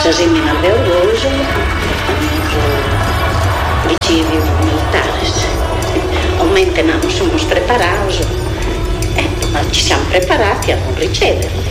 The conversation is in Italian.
Sasimi al orgoglio, liceo militares. Aumenta non siamo preparati, ma ci siamo preparati a non riceverli.